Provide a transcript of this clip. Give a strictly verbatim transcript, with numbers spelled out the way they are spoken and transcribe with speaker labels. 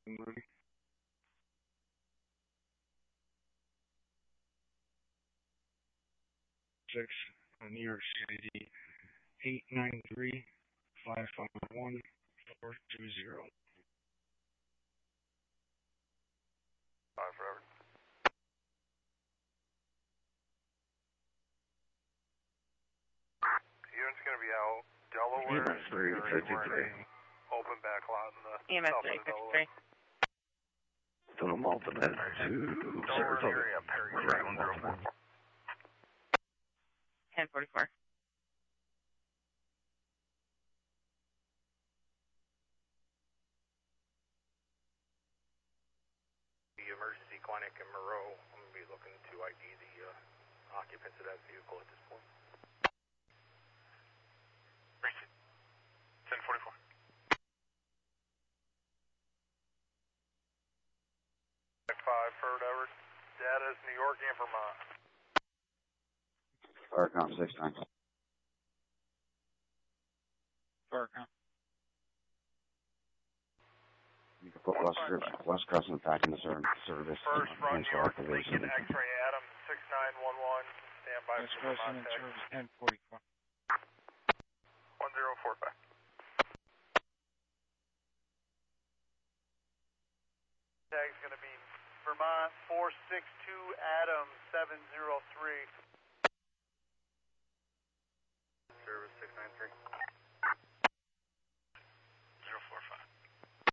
Speaker 1: Six, uh, New York City, eight nine three five five one four two zero.
Speaker 2: Five forever. Unit's gonna be out Delaware.
Speaker 1: three fifty-three.
Speaker 2: Open back lot in the
Speaker 3: E M S
Speaker 2: south
Speaker 3: three
Speaker 2: end of Delaware.
Speaker 3: fifty-three.
Speaker 1: Total multiple to
Speaker 2: Delaware area, Perry three one zero four.
Speaker 3: ten forty-four.
Speaker 2: The emergency clinic in Moreau. I'm gonna be looking to I D the uh, occupants of that vehicle at this point. ten forty-four. Five for whatever. Data is New York and Vermont.
Speaker 4: Farcom six times.
Speaker 1: Farcom.
Speaker 4: You can put West, West Crescent back into service.
Speaker 2: First from New York, Lincoln X-ray Adam six nine one one. Stand by
Speaker 1: West
Speaker 2: for
Speaker 1: Crescent
Speaker 2: Vermont
Speaker 1: in
Speaker 2: Tech.
Speaker 1: service ten forty-four.
Speaker 2: one zero four five. Tag's going to be Vermont four six two Adam seven zero three. Service six nine three.